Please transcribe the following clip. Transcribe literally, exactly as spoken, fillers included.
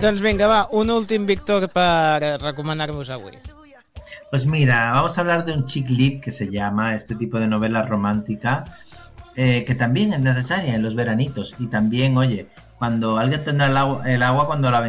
Doncs vinga, va, un últim, Víctor, per recomanar-vos avui. Pues mira, vamos a hablar de un chick lit que se llama, este tipo de novela romántica, eh, que también es necesaria en los veranitos. Y también, oye, cuando alguien tendrá el agua, el agua cuando la